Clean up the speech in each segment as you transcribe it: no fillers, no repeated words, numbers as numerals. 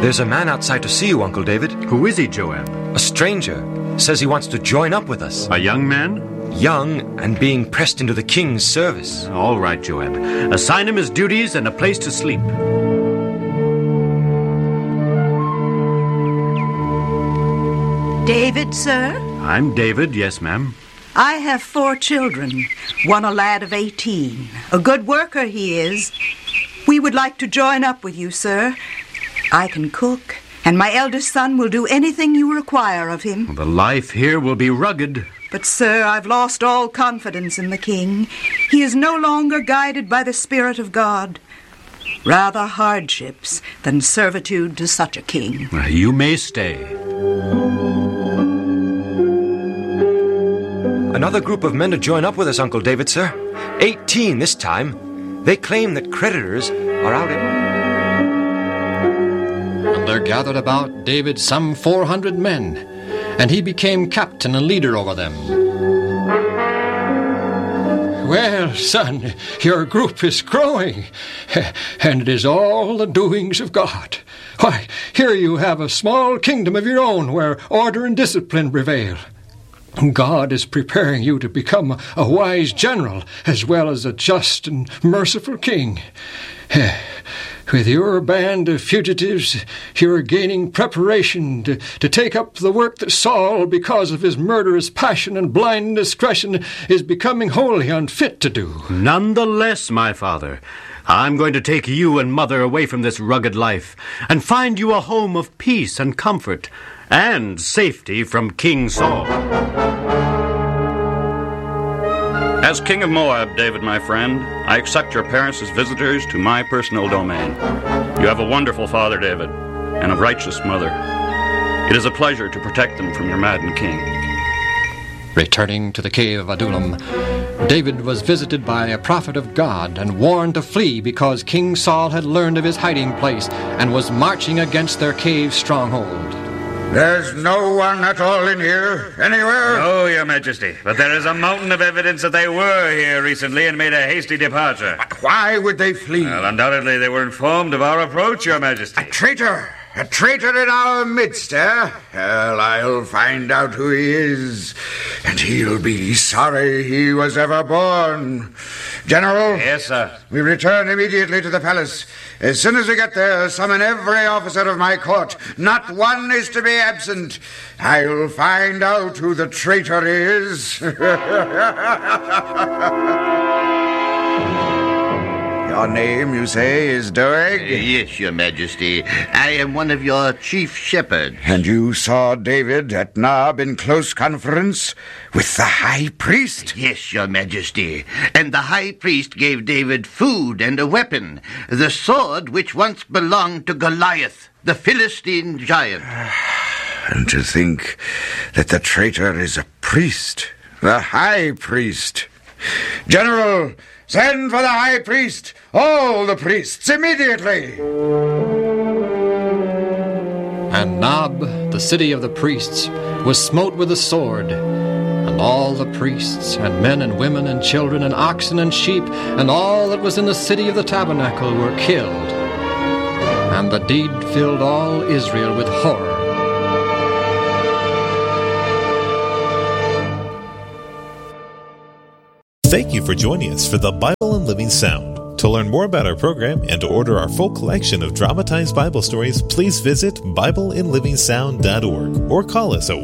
There's a man outside to see you, Uncle David. Who is he, Joab? A stranger. Says he wants to join up with us. A young man? Young and being pressed into the king's service. All right, Joab. Assign him his duties and a place to sleep. David, sir? I'm David, yes, ma'am. I have 4 children, one a lad of 18. A good worker he is. We would like to join up with you, sir. I can cook, and my eldest son will do anything you require of him. The life here will be rugged. But, sir, I've lost all confidence in the king. He is no longer guided by the Spirit of God. Rather hardships than servitude to such a king. You may stay. Another group of men to join up with us, Uncle David, sir. 18 this time. They claim that creditors are out And there gathered about David some 400 men, and he became captain and leader over them. Well, son, your group is growing, and it is all the doings of God. Why, here you have a small kingdom of your own where order and discipline prevail. God is preparing you to become a wise general as well as a just and merciful king. With your band of fugitives, you are gaining preparation to take up the work that Saul, because of his murderous passion and blind indiscretion, is becoming wholly unfit to do. Nonetheless, my father, I'm going to take you and Mother away from this rugged life and find you a home of peace and comfort and safety from King Saul. As King of Moab, David, my friend, I accept your parents as visitors to my personal domain. You have a wonderful father, David, and a righteous mother. It is a pleasure to protect them from your maddened king. Returning to the cave of Adullam, David was visited by a prophet of God and warned to flee because King Saul had learned of his hiding place and was marching against their cave stronghold. There's no one at all in here, anywhere? No, Your Majesty, but there is a mountain of evidence that they were here recently and made a hasty departure. But why would they flee? Well, undoubtedly they were informed of our approach, Your Majesty. A traitor! A traitor in our midst, eh? Well, I'll find out who he is, and he'll be sorry he was ever born. General? Yes, sir. We return immediately to the palace. As soon as we get there, summon every officer of my court. Not one is to be absent. I'll find out who the traitor is. Your name, you say, is Doeg? Yes, Your Majesty. I am one of your chief shepherds. And you saw David at Nob in close conference with the high priest? Yes, Your Majesty. And the high priest gave David food and a weapon, the sword which once belonged to Goliath, the Philistine giant. And to think that the traitor is a priest, the high priest. General, send for the high priest, all the priests, immediately. And Nob, the city of the priests, was smote with a sword. And all the priests, and men and women and children and oxen and sheep, and all that was in the city of the tabernacle were killed. And the deed filled all Israel with horror. Thank you for joining us for the Bible in Living Sound. To learn more about our program and to order our full collection of dramatized Bible stories, please visit BibleInLivingSound.org or call us at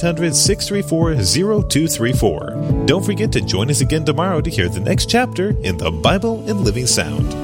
1-800-634-0234. Don't forget to join us again tomorrow to hear the next chapter in the Bible in Living Sound.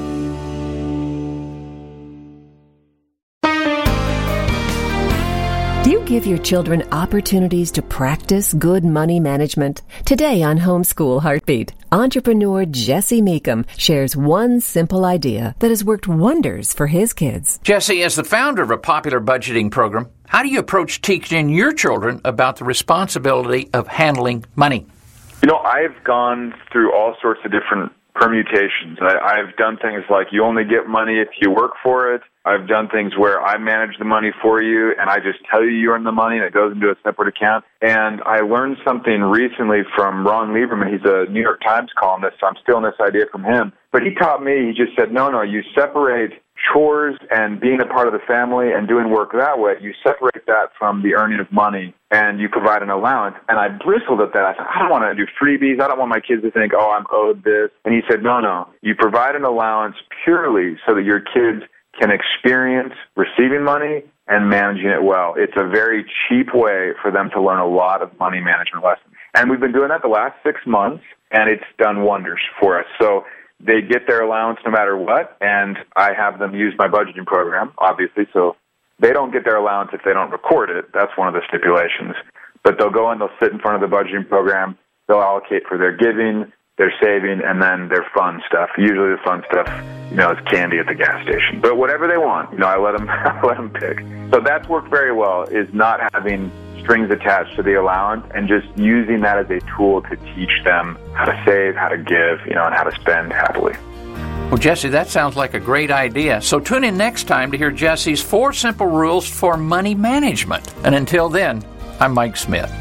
Do you give your children opportunities to practice good money management? Today on Homeschool Heartbeat, entrepreneur Jesse Meekum shares one simple idea that has worked wonders for his kids. Jesse, as the founder of a popular budgeting program, how do you approach teaching your children about the responsibility of handling money? You know, I've gone through all sorts of different permutations. I've done things like you only get money if you work for it. I've done things where I manage the money for you and I just tell you earn the money and it goes into a separate account. And I learned something recently from Ron Lieberman. He's a New York Times columnist, so I'm stealing this idea from him. But he taught me, he just said, no, you separate chores and being a part of the family and doing work that way, you separate that from the earning of money and you provide an allowance. And I bristled at that. I said, I don't want to do freebies. I don't want my kids to think, oh, I'm owed this. And he said, no. You provide an allowance purely so that your kids can experience receiving money and managing it well. It's a very cheap way for them to learn a lot of money management lessons. And we've been doing that the last 6 months, and it's done wonders for us. So they get their allowance no matter what, and I have them use my budgeting program, obviously, so they don't get their allowance if they don't record it. That's one of the stipulations. But they'll go and they'll sit in front of the budgeting program. They'll allocate for their giving, their saving, and then their fun stuff. Usually the fun stuff, is candy at the gas station. But whatever they want, I let them pick. So that's worked very well, is not having strings attached to the allowance and just using that as a tool to teach them how to save, how to give, and how to spend happily. Well, Jesse, that sounds like a great idea. So tune in next time to hear Jesse's 4 simple rules for money management. And until then, I'm Mike Smith.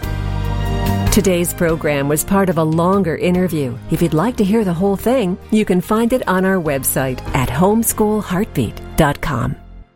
Today's program was part of a longer interview. If you'd like to hear the whole thing, you can find it on our website at homeschoolheartbeat.com.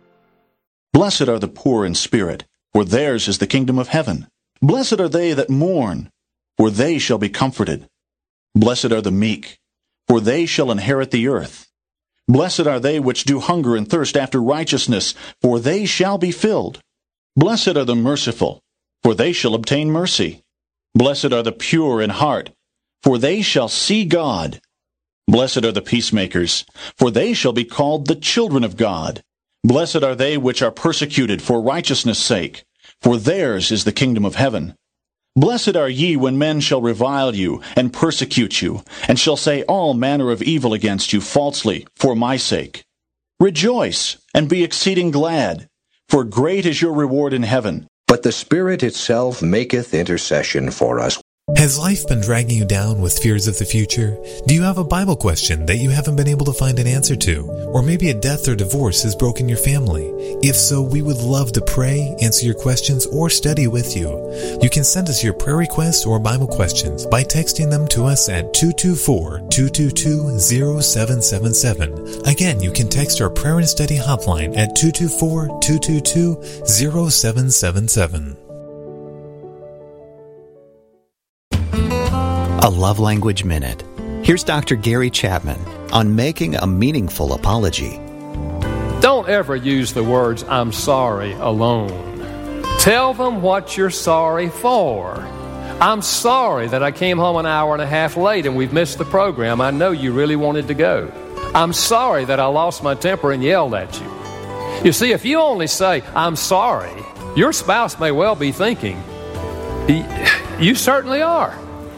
Blessed are the poor in spirit, for theirs is the kingdom of heaven. Blessed are they that mourn, for they shall be comforted. Blessed are the meek, for they shall inherit the earth. Blessed are they which do hunger and thirst after righteousness, for they shall be filled. Blessed are the merciful, for they shall obtain mercy. Blessed are the pure in heart, for they shall see God. Blessed are the peacemakers, for they shall be called the children of God. Blessed are they which are persecuted for righteousness' sake, for theirs is the kingdom of heaven. Blessed are ye when men shall revile you, and persecute you, and shall say all manner of evil against you falsely, for my sake. Rejoice, and be exceeding glad, for great is your reward in heaven. But the Spirit itself maketh intercession for us. Has life been dragging you down with fears of the future? Do you have a Bible question that you haven't been able to find an answer to? Or maybe a death or divorce has broken your family? If so, we would love to pray, answer your questions, or study with you. You can send us your prayer requests or Bible questions by texting them to us at 224-222-0777. Again, you can text our prayer and study hotline at 224-222-0777. A Love Language Minute. Here's Dr. Gary Chapman on making a meaningful apology. Don't ever use the words, I'm sorry, alone. Tell them what you're sorry for. I'm sorry that I came home an hour and a half late and we've missed the program. I know you really wanted to go. I'm sorry that I lost my temper and yelled at you. You see, if you only say, I'm sorry, your spouse may well be thinking, you certainly are.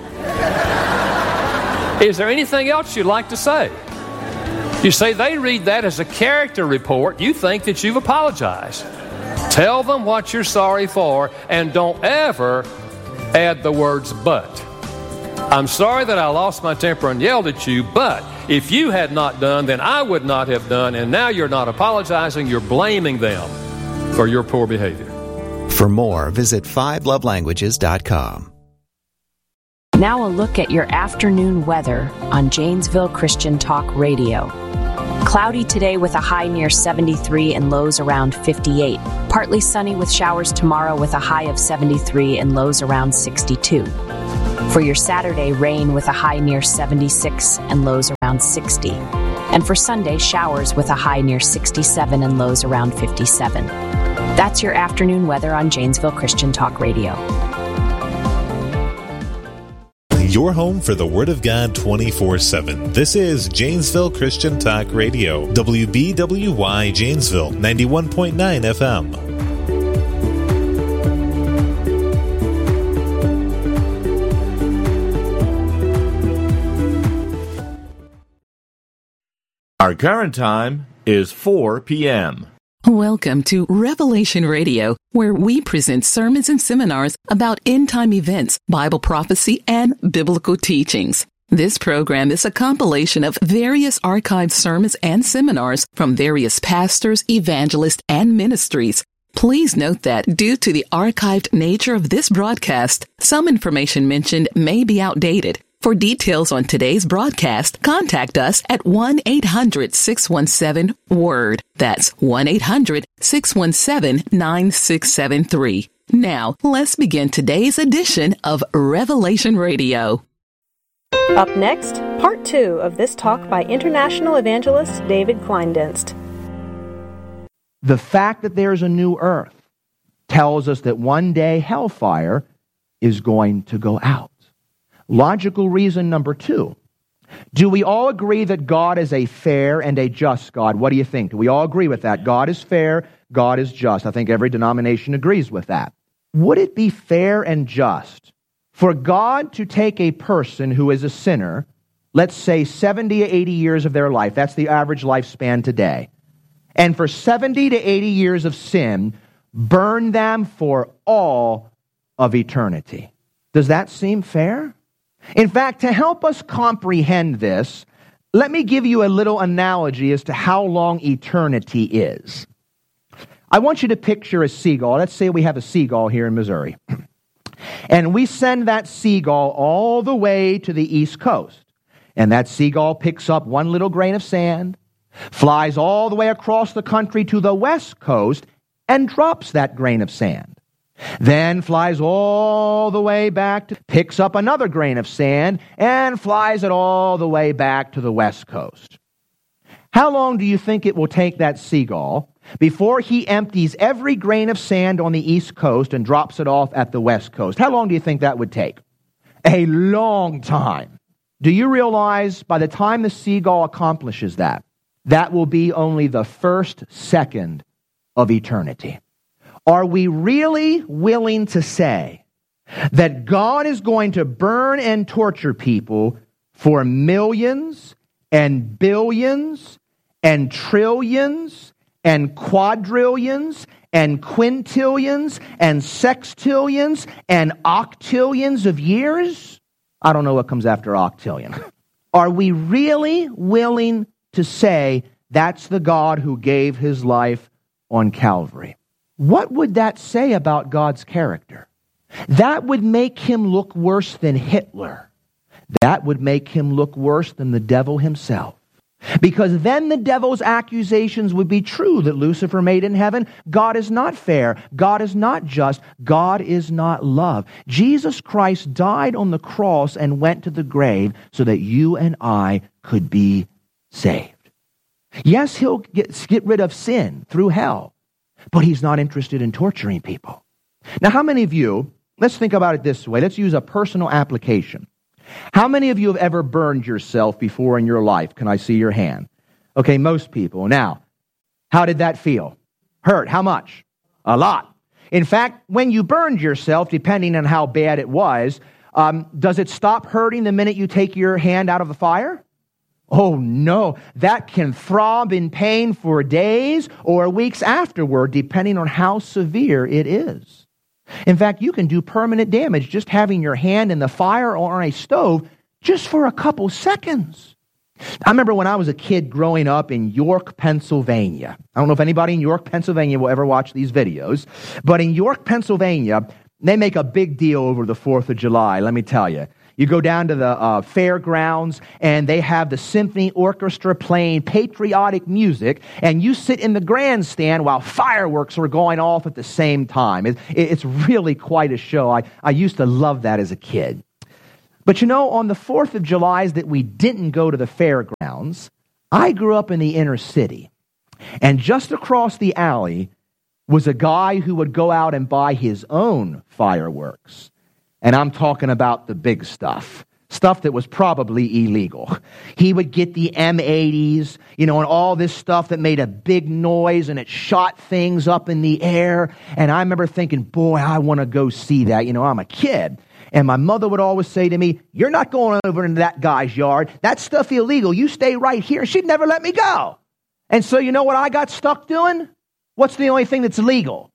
Is there anything else you'd like to say? You say they read that as a character report. You think that you've apologized. Tell them what you're sorry for, and don't ever add the words but. I'm sorry that I lost my temper and yelled at you, but if you had not done, then I would not have done, and now you're not apologizing, you're blaming them for your poor behavior. For more, visit 5lovelanguages.com. Now a look at your afternoon weather on Janesville Christian Talk Radio. Cloudy today with a high near 73 and lows around 58. Partly sunny with showers tomorrow with a high of 73 and lows around 62. For your Saturday, rain with a high near 76 and lows around 60. And for Sunday, showers with a high near 67 and lows around 57. That's your afternoon weather on Janesville Christian Talk Radio. Your home for the Word of God 24/7. This is Janesville Christian Talk Radio. WBWY Janesville, 91.9 FM. Our current time is 4 p.m. Welcome to Revelation Radio, where we present sermons and seminars about end-time events, Bible prophecy, and biblical teachings. This program is a compilation of various archived sermons and seminars from various pastors, evangelists, and ministries. Please note that due to the archived nature of this broadcast, some information mentioned may be outdated. For details on today's broadcast, contact us at 1-800-617-WORD. That's 1-800-617-9673. Now, let's begin today's edition of Revelation Radio. Up next, part 2 of this talk by international evangelist David Kleindienst. The fact that there's a new earth tells us that one day hellfire is going to go out. Logical reason number 2. Do we all agree that God is a fair and a just God? What do you think? Do we all agree with that? God is fair, God is just. I think every denomination agrees with that. Would it be fair and just for God to take a person who is a sinner, let's say 70 to 80 years of their life, that's the average lifespan today, and for 70 to 80 years of sin, burn them for all of eternity? Does that seem fair? In fact, to help us comprehend this, let me give you a little analogy as to how long eternity is. I want you to picture a seagull. Let's say we have a seagull here in Missouri. And we send that seagull all the way to the East Coast. And that seagull picks up one little grain of sand, flies all the way across the country to the West Coast, and drops that grain of sand. Then flies all the way back, picks up another grain of sand, and flies it all the way back to the West Coast. How long do you think it will take that seagull before he empties every grain of sand on the East Coast and drops it off at the West Coast? How long do you think that would take? A long time. Do you realize by the time the seagull accomplishes that, that will be only the first second of eternity? Are we really willing to say that God is going to burn and torture people for millions and billions and trillions and quadrillions and quintillions and sextillions and octillions of years? I don't know what comes after octillion. Are we really willing to say that's the God who gave his life on Calvary? What would that say about God's character? That would make him look worse than Hitler. That would make him look worse than the devil himself. Because then the devil's accusations would be true that Lucifer made in heaven. God is not fair. God is not just. God is not love. Jesus Christ died on the cross and went to the grave so that you and I could be saved. Yes, he'll get rid of sin through hell, but he's not interested in torturing people. Now, how many of you, let's think about it this way. Let's use a personal application. How many of you have ever burned yourself before in your life? Can I see your hand? Okay, most people. Now, how did that feel? Hurt. How much? A lot. In fact, when you burned yourself, depending on how bad it was, does it stop hurting the minute you take your hand out of the fire? Oh, no. That can throb in pain for days or weeks afterward, depending on how severe it is. In fact, you can do permanent damage just having your hand in the fire or on a stove just for a couple seconds. I remember when I was a kid growing up in York, Pennsylvania. I don't know if anybody in York, Pennsylvania will ever watch these videos, but in York, Pennsylvania, they make a big deal over the 4th of July, let me tell you. You go down to the fairgrounds, and they have the symphony orchestra playing patriotic music, and you sit in the grandstand while fireworks are going off at the same time. It's really quite a show. I used to love that as a kid. But you know, on the 4th of July that we didn't go to the fairgrounds, I grew up in the inner city, and just across the alley was a guy who would go out and buy his own fireworks. And I'm talking about the big stuff that was probably illegal. He would get the M80s, and all this stuff that made a big noise and it shot things up in the air. And I remember thinking, boy, I want to go see that. I'm a kid. And my mother would always say to me, you're not going over into that guy's yard. That stuff illegal. You stay right here. She'd never let me go. And so you know what I got stuck doing? What's the only thing that's legal?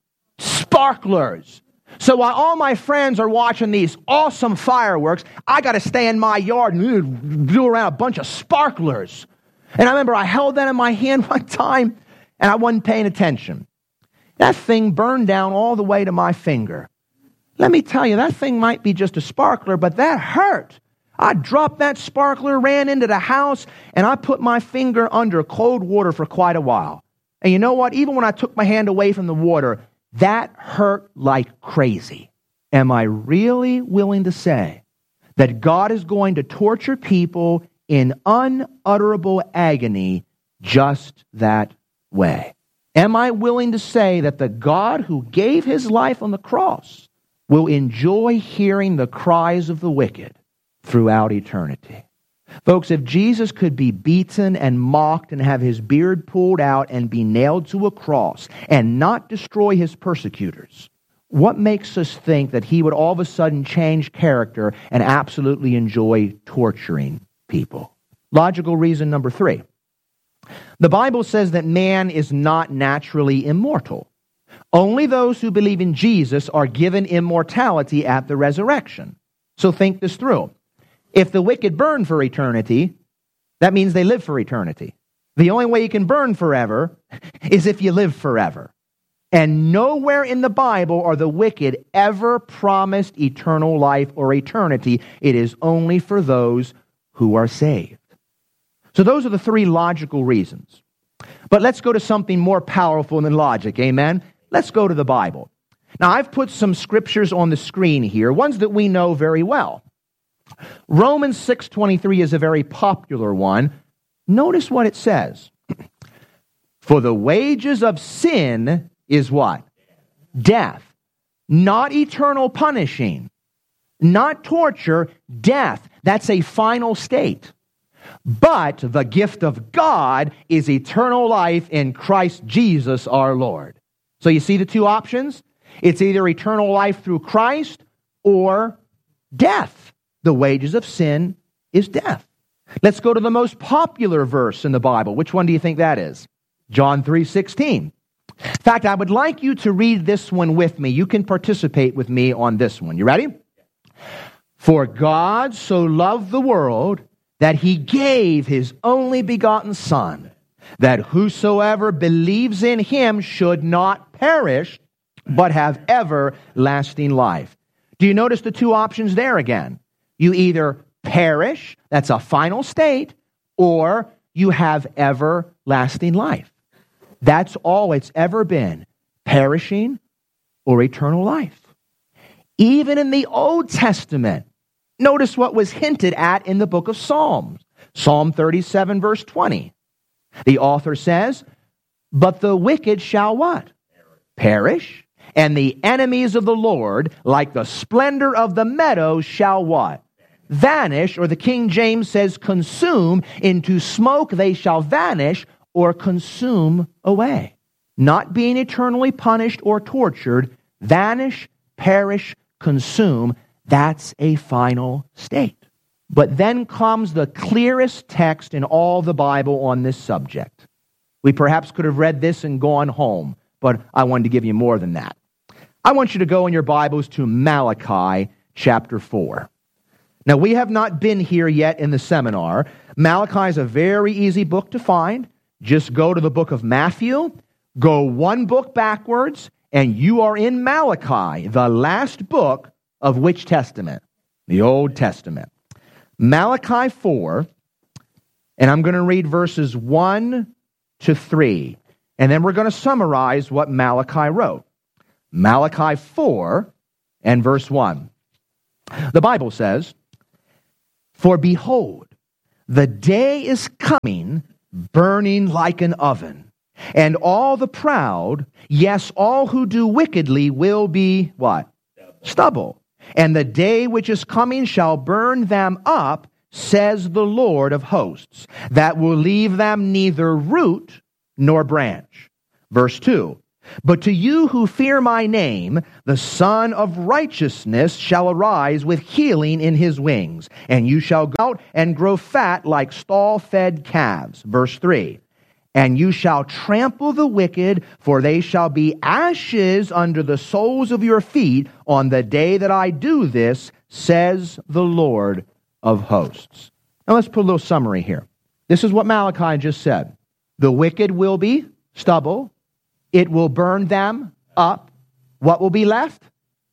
Sparklers. So while all my friends are watching these awesome fireworks, I got to stay in my yard and do around a bunch of sparklers. And I remember I held that in my hand one time, and I wasn't paying attention. That thing burned down all the way to my finger. Let me tell you, that thing might be just a sparkler, but that hurt. I dropped that sparkler, ran into the house, and I put my finger under cold water for quite a while. And you know what? Even when I took my hand away from the water, that hurt like crazy. Am I really willing to say that God is going to torture people in unutterable agony just that way? Am I willing to say that the God who gave his life on the cross will enjoy hearing the cries of the wicked throughout eternity? Folks, if Jesus could be beaten and mocked and have his beard pulled out and be nailed to a cross and not destroy his persecutors, what makes us think that he would all of a sudden change character and absolutely enjoy torturing people? Logical reason number 3. The Bible says that man is not naturally immortal. Only those who believe in Jesus are given immortality at the resurrection. So think this through. If the wicked burn for eternity, that means they live for eternity. The only way you can burn forever is if you live forever. And nowhere in the Bible are the wicked ever promised eternal life or eternity. It is only for those who are saved. So those are the 3 logical reasons. But let's go to something more powerful than logic, amen? Let's go to the Bible. Now, I've put some scriptures on the screen here, ones that we know very well. Romans 6:23 is a very popular one. Notice what it says. For the wages of sin is what? Death. Not eternal punishing. Not torture. Death. That's a final state. But the gift of God is eternal life in Christ Jesus our Lord. So you see the 2 options? It's either eternal life through Christ or death. The wages of sin is death. Let's go to the most popular verse in the Bible. Which one do you think that is? John 3:16. In fact, I would like you to read this one with me. You can participate with me on this one. You ready? For God so loved the world that he gave his only begotten Son, that whosoever believes in him should not perish, but have everlasting life. Do you notice the 2 options there again? You either perish, that's a final state, or you have everlasting life. That's all it's ever been, perishing or eternal life. Even in the Old Testament, notice what was hinted at in the book of Psalms. Psalm 37, verse 20. The author says, but the wicked shall what? Perish. And the enemies of the Lord, like the splendor of the meadows, shall what? Vanish, or the King James says consume. Into smoke they shall vanish or consume away. Not being eternally punished or tortured, vanish, perish, consume. That's a final state. But then comes the clearest text in all the Bible on this subject. We perhaps could have read this and gone home, but I wanted to give you more than that. I want you to go in your Bibles to Malachi chapter 4. Now, we have not been here yet in the seminar. Malachi is a very easy book to find. Just go to the book of Matthew, go 1 book backwards, and you are in Malachi, the last book of which testament? The Old Testament. Malachi 4, and I'm going to read verses 1 to 3, and then we're going to summarize what Malachi wrote. Malachi 4 and verse 1. The Bible says, for behold, the day is coming, burning like an oven, and all the proud, yes, all who do wickedly will be, what? Stubble. And the day which is coming shall burn them up, says the Lord of hosts, that will leave them neither root nor branch. Verse 2. But to you who fear my name, the Son of Righteousness shall arise with healing in his wings, and you shall go out and grow fat like stall-fed calves. Verse 3. And you shall trample the wicked, for they shall be ashes under the soles of your feet on the day that I do this, says the Lord of hosts. Now let's put a little summary here. This is what Malachi just said. The wicked will be stubble. It will burn them up. What will be left?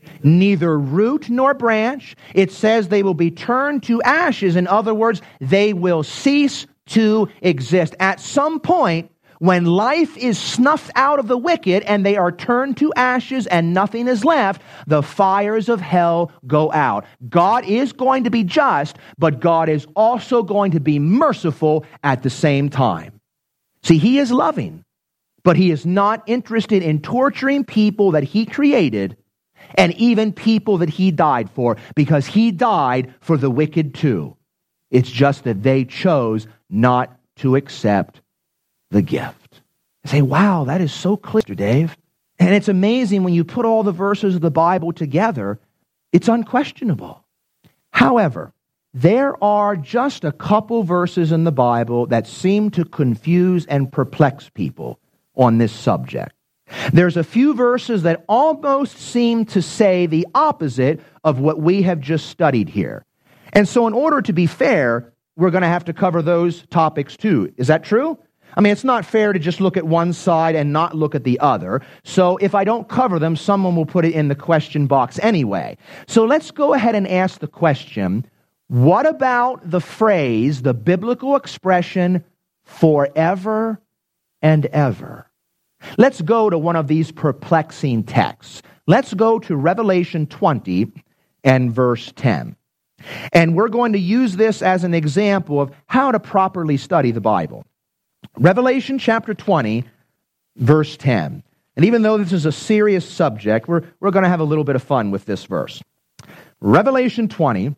neither root nor branch. It says they will be turned to ashes. In other words, they will cease to exist. At some point, when life is snuffed out of the wicked and they are turned to ashes and nothing is left, the fires of hell go out. God is going to be just, but God is also going to be merciful at the same time. See, He is loving, but He is not interested in torturing people that He created and even people that He died for, because He died for the wicked too. It's just that they chose not to accept the gift. I say, wow, that is so clear, Dave. And it's amazing when you put all the verses of the Bible together, it's unquestionable. However, there are just a couple verses in the Bible that seem to confuse and perplex people on this subject. There's a few verses that almost seem to say the opposite of what we have just studied here. And so in order to be fair, we're going to have to cover those topics too. Is that true? I mean, it's not fair to just look at one side and not look at the other. So if I don't cover them, someone will put it in the question box anyway. So let's go ahead and ask the question, what about the phrase, the biblical expression, forever and ever? Let's go to one of these perplexing texts. Let's go to Revelation 20 and verse 10. And we're going to use this as an example of how to properly study the Bible. Revelation chapter 20, verse 10. And even though this is a serious subject, we're going to have a little bit of fun with this verse. Revelation 20,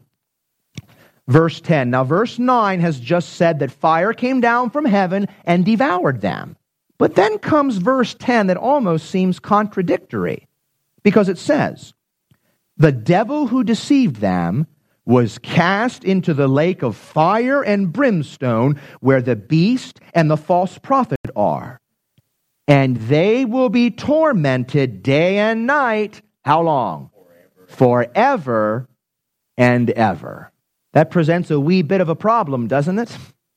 verse 10. Now, verse 9 has just said that fire came down from heaven and devoured them. But then comes verse 10 that almost seems contradictory, because it says, the devil who deceived them was cast into the lake of fire and brimstone, where the beast and the false prophet are. And they will be tormented day and night. How long? Forever and ever. That presents a wee bit of a problem, doesn't it?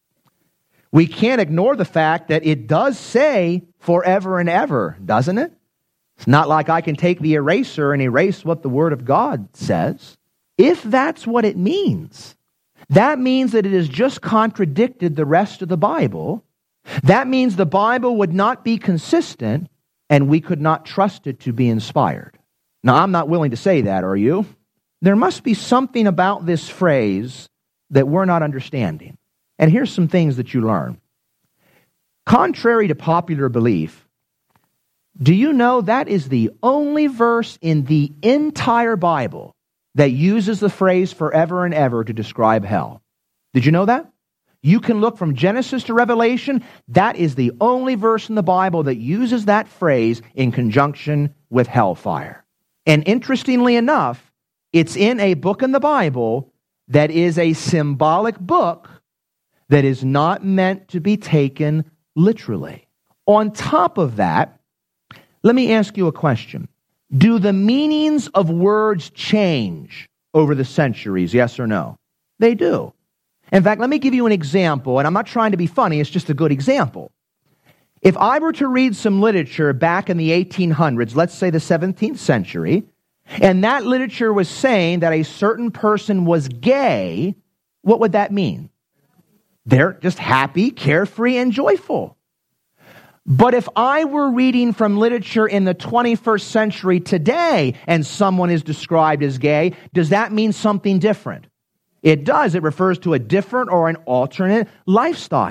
We can't ignore the fact that it does say forever and ever, doesn't it? It's not like I can take the eraser and erase what the Word of God says. If that's what it means, that means that it has just contradicted the rest of the Bible. That means the Bible would not be consistent, and we could not trust it to be inspired. Now, I'm not willing to say that, are you? There must be something about this phrase that we're not understanding. And here's some things that you learn. Contrary to popular belief, do you know that is the only verse in the entire Bible that uses the phrase forever and ever to describe hell? Did you know that? You can look from Genesis to Revelation. That is the only verse in the Bible that uses that phrase in conjunction with hellfire. And interestingly enough, it's in a book in the Bible that is a symbolic book that is not meant to be taken literally. On top of that, let me ask you a question. Do the meanings of words change over the centuries, yes or no? They do. In fact, let me give you an example, and I'm not trying to be funny, it's just a good example. If I were to read some literature back in the 1800s, let's say the 17th century, and that literature was saying that a certain person was gay, what would that mean? They're just happy, carefree, and joyful. But if I were reading from literature in the 21st century today and someone is described as gay, does that mean something different? It does. It refers to a different or an alternate lifestyle.